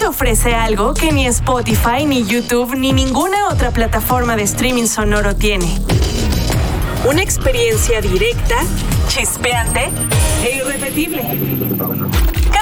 ofrece algo que ni Spotify, ni YouTube, ni ninguna otra plataforma de streaming sonoro tiene. Una experiencia directa, chispeante e irrepetible.